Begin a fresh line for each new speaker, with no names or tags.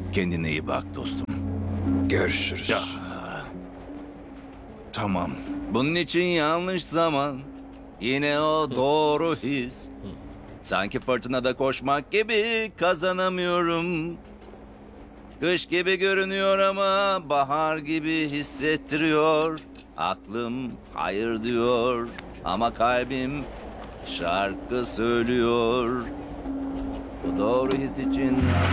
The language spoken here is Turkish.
Kendine iyi bak dostum.
Görüşürüz.
Ya. Tamam. Bunun için yanlış zaman. Yine o doğru his. Sanki fırtınada koşmak gibi kazanamıyorum. Kış gibi görünüyor ama bahar gibi hissettiriyor. Aklım hayır diyor ama kalbim şarkı söylüyor. Bu doğru his için